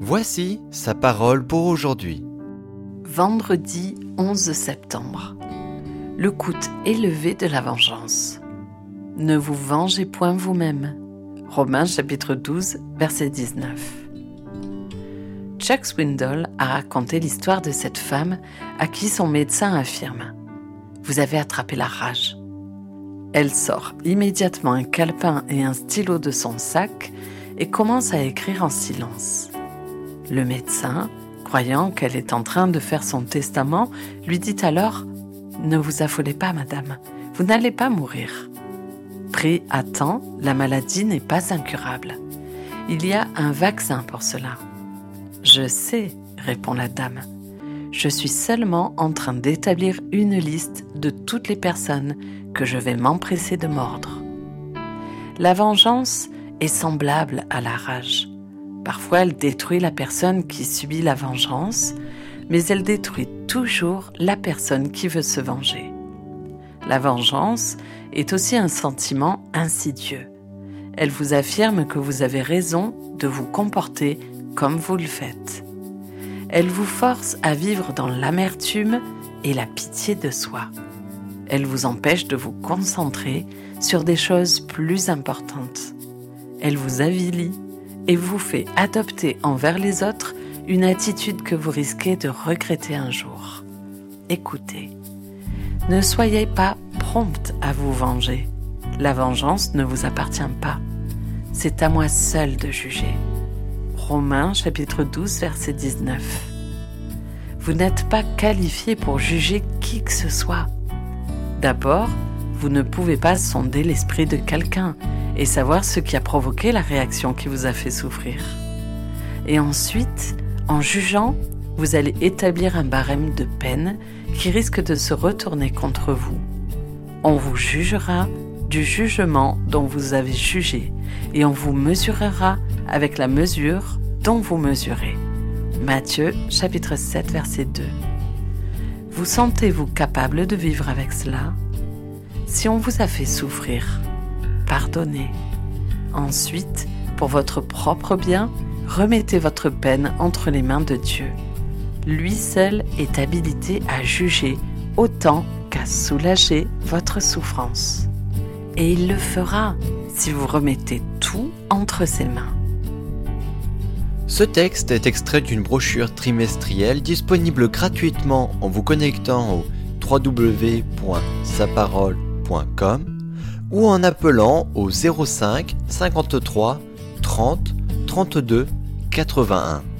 Voici sa parole pour aujourd'hui. Vendredi 11 septembre. Le coût élevé de la vengeance. Ne vous vengez point vous-même. Romains chapitre 12, verset 19. Chuck Swindoll a raconté l'histoire de cette femme à qui son médecin affirme « Vous avez attrapé la rage ». Elle sort immédiatement un calepin et un stylo de son sac et commence à écrire en silence. Le médecin, croyant qu'elle est en train de faire son testament, lui dit alors « Ne vous affolez pas, madame, vous n'allez pas mourir. » Pris à temps, la maladie n'est pas incurable. Il y a un vaccin pour cela. « Je sais, » répond la dame. « Je suis seulement en train d'établir une liste de toutes les personnes que je vais m'empresser de mordre. » La vengeance est semblable à la rage. Parfois, elle détruit la personne qui subit la vengeance, mais elle détruit toujours la personne qui veut se venger. La vengeance est aussi un sentiment insidieux. Elle vous affirme que vous avez raison de vous comporter comme vous le faites. Elle vous force à vivre dans l'amertume et la pitié de soi. Elle vous empêche de vous concentrer sur des choses plus importantes. Elle vous avilit et vous fait adopter envers les autres une attitude que vous risquez de regretter un jour. Écoutez, ne soyez pas prompte à vous venger. La vengeance ne vous appartient pas. C'est à moi seul de juger. Romains chapitre 12, verset 19. Vous n'êtes pas qualifié pour juger qui que ce soit. D'abord, vous ne pouvez pas sonder l'esprit de quelqu'un et savoir ce qui a provoqué la réaction qui vous a fait souffrir. Et ensuite, en jugeant, vous allez établir un barème de peine qui risque de se retourner contre vous. On vous jugera du jugement dont vous avez jugé et on vous mesurera avec la mesure dont vous mesurez. Matthieu chapitre 7, verset 2. Vous sentez-vous capable de vivre avec cela? Si on vous a fait souffrir, pardonnez. Ensuite, pour votre propre bien, remettez votre peine entre les mains de Dieu. Lui seul est habilité à juger autant qu'à soulager votre souffrance. Et il le fera si vous remettez tout entre ses mains. Ce texte est extrait d'une brochure trimestrielle disponible gratuitement en vous connectant au www.saparole.com ou en appelant au 05 53 30 32 81.